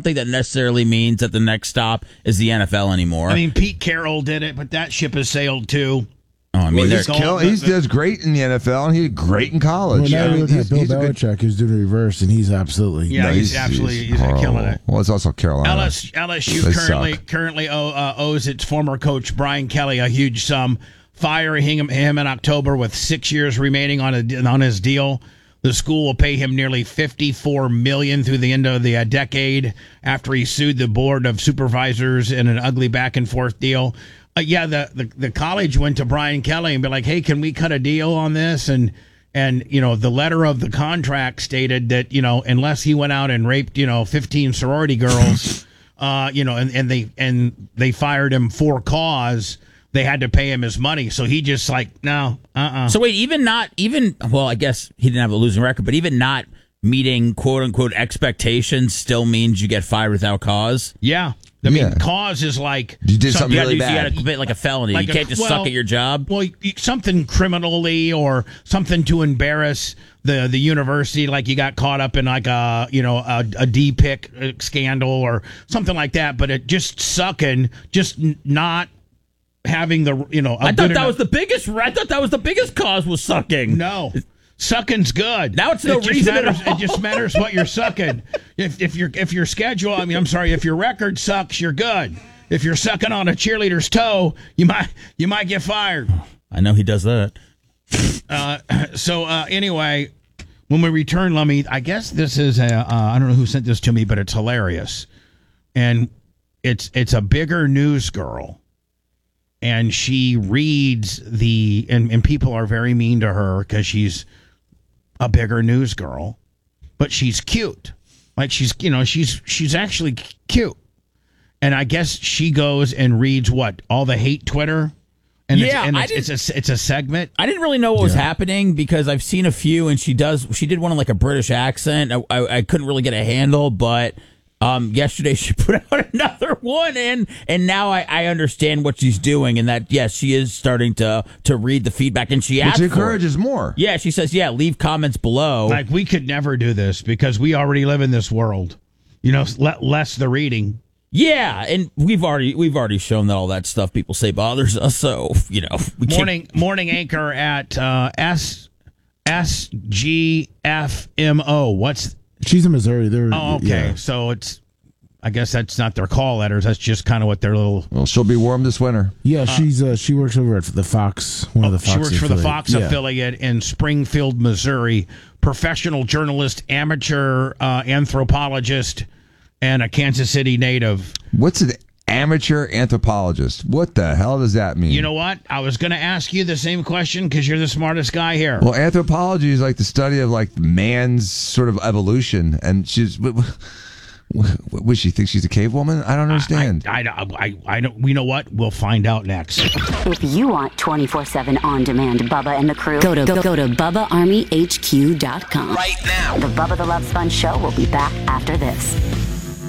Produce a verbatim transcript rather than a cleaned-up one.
think that necessarily means that the next stop is the N F L anymore. I mean, Pete Carroll did it, but that ship has sailed too. Oh, I mean, well, there's he's kill, he does great in the N F L, and he did great in college. Well, now I mean, you're looking he's, at Bill he's a good- Belichick, who's doing the reverse, and he's absolutely Yeah, No, he's, absolutely he's, horrible. killing it. Well, it's also Carolina. L S, L S U They currently suck. currently owe, uh, owes its former coach Brian Kelly a huge sum, firing him, him in October with six years remaining on a, on his deal. The school will pay him nearly fifty-four million dollars through the end of the uh, decade after he sued the board of supervisors in an ugly back and forth deal. Uh, yeah, the, the the college went to Brian Kelly and be like, "Hey, can we cut a deal on this?" And and you know, the letter of the contract stated that, you know, unless he went out and raped, you know, fifteen sorority girls, uh, you know, and, and they and they fired him for cause, they had to pay him his money. So he just like, no, uh, uh So wait, even not even well, I guess he didn't have a losing record, but even not meeting quote unquote expectations still means you get fired without cause. yeah. I Yeah. mean, cause is like You did something You gotta, really do, you bad. gotta commit like a felony. Like you a- can't just well, suck at your job. Well, y- something criminally or something to embarrass the the university, like you got caught up in like a you know a, a D-pick scandal or something like that. But it just sucking, just n- not having the you know. a I good thought that enough- was the biggest. I thought that was the biggest cause was sucking. no. Sucking's good. Now it's no it just reason at matters, all. It just matters what you're sucking. If if your if your schedule, I mean, I'm sorry, if your record sucks, you're good. If you're sucking on a cheerleader's toe, you might you might get fired. I know he does that. Uh, so uh, anyway, when we return, let me. I guess this is a. Uh, I don't know who sent this to me, but it's hilarious, and it's it's a bigger news girl, and she reads the and, and people are very mean to her because she's a bigger news girl, but she's cute. Like she's you know she's she's actually cute, and I guess she goes and reads what all the hate Twitter. And Yeah, it's, and I it's, it's a it's a segment. I didn't really know what was happening because I've seen a few, and she does. She did one in like a British accent. I, I, I couldn't really get a handle, but um, yesterday she put out another one, and and now I, I understand what she's doing, and that yes, she is starting to to read the feedback, and she asked Which for it. encourages more. Yeah, she says, yeah, leave comments below. Like we could never do this because we already live in this world. You know, let less the reading. Yeah, and we've already we've already shown that all that stuff people say bothers us. So you know, we can't- Morning morning anchor at uh, S S G F M O. What's She's in Missouri. They're, oh okay? yeah. So it's I guess that's not their call letters. That's just kind of what their little. Well, she'll be warm this winter. Yeah, she's uh, she works over at the Fox, one of the Fox. She works for the affiliate. Fox Yeah. affiliate in Springfield, Missouri. Professional journalist, amateur uh, anthropologist, and a Kansas City native. What's an amateur anthropologist? What the hell does that mean? You know what? I was going to ask you the same question because you're the smartest guy here. Well, anthropology is like the study of like man's sort of evolution, and she's. What, what, what she think she's a cave woman? I don't understand. I, I, I, I don't. We know what? We'll find out next. If you want twenty-four seven on-demand Bubba and the crew, go to go, go to Bubba Army H Q dot com. Right now. The Bubba the Love Sponge Show will be back after this.